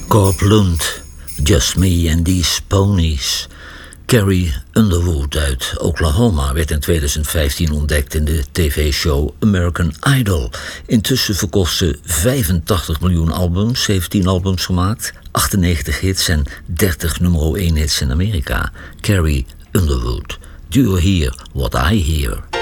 Corpulent, Just Me and These Ponies. Carrie Underwood uit Oklahoma werd in 2015 ontdekt in de tv-show American Idol. Intussen verkocht ze 85 miljoen albums, 17 albums gemaakt, 98 hits en 30 nummer 1 hits in Amerika. Carrie Underwood. Do you hear what I hear?